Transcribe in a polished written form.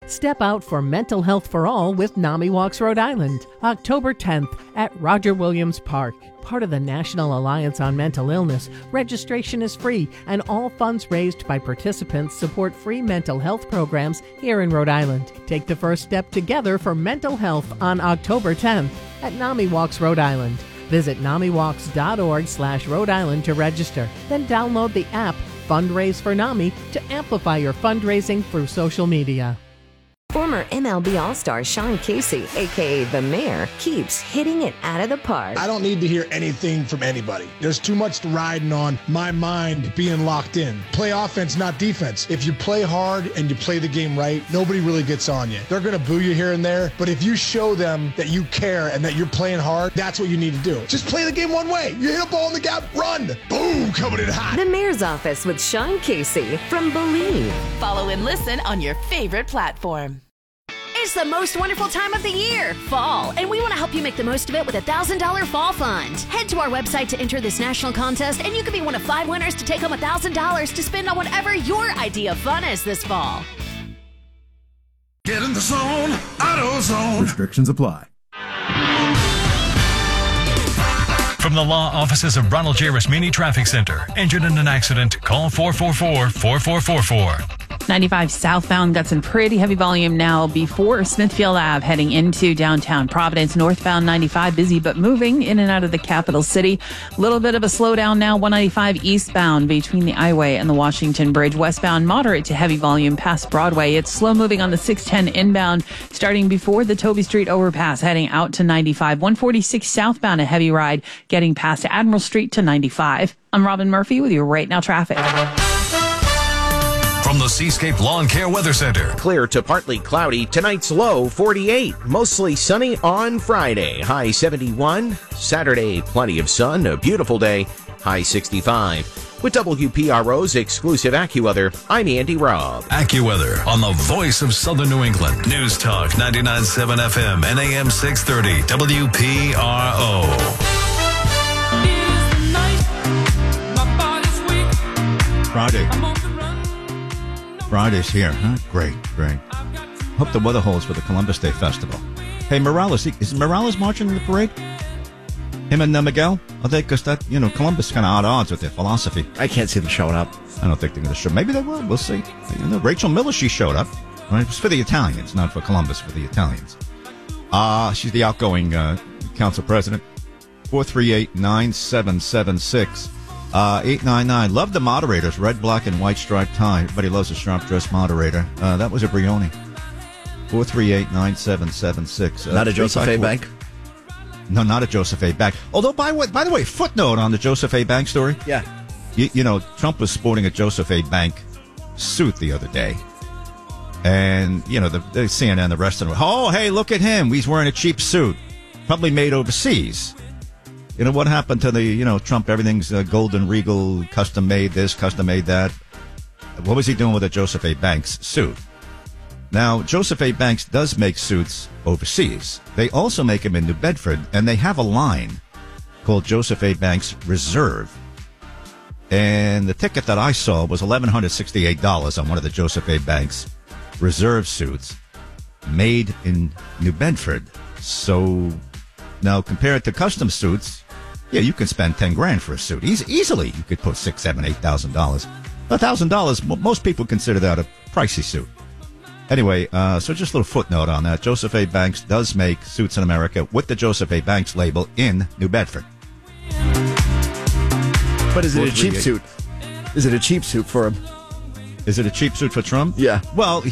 Step out for mental health for all with NAMI Walks Rhode Island, October 10th at Roger Williams Park. Part of the National Alliance on Mental Illness, registration is free and all funds raised by participants support free mental health programs here in Rhode Island. Take the first step together for mental health on October 10th at NAMI Walks Rhode Island. Visit NAMIWalks.org/Rhode Island to register. Then download the app Fundraise for NAMI to amplify your fundraising through social media. Former MLB All-Star Sean Casey, a.k.a. The Mayor, keeps hitting it out of the park. I don't need to hear anything from anybody. There's too much riding on my mind being locked in. Play offense, not defense. If you play hard and you play the game right, nobody really gets on you. They're going to boo you here and there, but if you show them that you care and that you're playing hard, that's what you need to do. Just play the game one way. You hit a ball in the gap, run. Boom, coming in hot. The Mayor's Office with Sean Casey from Believe. Follow and listen on your favorite platform. It's the most wonderful time of the year, fall, and we want to help you make the most of it with a $1,000 fall fund. Head to our website to enter this national contest, and you could be one of 5 winners to take home $1,000 to spend on whatever your idea of fun is this fall. Get in the zone, AutoZone. Restrictions apply. From the law offices of Ronald J. Rasmini Traffic Center. Injured in an accident? Call 444-4444. 95 southbound got some pretty heavy volume now before Smithfield Ave heading into downtown Providence. Northbound 95 busy but moving in and out of the capital city. A little bit of a slowdown now. 195 eastbound between the I-Way and the Washington Bridge. Westbound moderate to heavy volume past Broadway. It's slow moving on the 610 inbound starting before the Toby Street overpass heading out to 95. 146 southbound a heavy ride getting past Admiral Street to 95. I'm Robin Murphy with your Right Now traffic. From the Seascape Lawn Care Weather Center. Clear to partly cloudy. Tonight's low 48. Mostly sunny on Friday. High 71. Saturday, plenty of sun. A beautiful day. High 65. With WPRO's exclusive AccuWeather, I'm Andy Robb. AccuWeather on the voice of Southern New England. News Talk 99.7 FM and AM 630 WPRO. Friday's here, huh? Great. Hope the weather holds for the Columbus Day Festival. Hey, Morales, is Morales marching in the parade? Him and Miguel? Are they? Because that, Columbus is kind of odd odds with their philosophy. I can't see them showing up. I don't think they're going to show. Maybe they will. We'll see. Rachel Miller, she showed up. Right? It was for the Italians, not for Columbus, for the Italians. She's the outgoing council president. 438-9776. 899. Love the moderators. Red, black, and white striped tie. Everybody loves a sharp dressed moderator. That was a Brioni. 438-9776. Not a Joseph A. Bank? No, not a Joseph A. Bank. Although, by the way, footnote on the Joseph A. Bank story. Yeah. Trump was sporting a Joseph A. Bank suit the other day. And, the CNN, the rest of them, oh, hey, look at him. He's wearing a cheap suit. Probably made overseas. What happened to the, Trump, everything's golden regal, custom made this, custom made that. What was he doing with a Joseph A. Banks suit? Now, Joseph A. Banks does make suits overseas. They also make them in New Bedford, and they have a line called Joseph A. Banks Reserve. And the ticket that I saw was $1,168 on one of the Joseph A. Banks Reserve suits made in New Bedford. So now, compared to custom suits, yeah, you can spend $10,000 for a suit. Easily, you could put $6,000, $7,000, $8,000. $1,000, most people consider that a pricey suit. Anyway, so just a little footnote on that. Joseph A. Banks does make suits in America with the Joseph A. Banks label in New Bedford. But is it a cheap suit? Is it a cheap suit for him? Is it a cheap suit for Trump? Yeah. Well,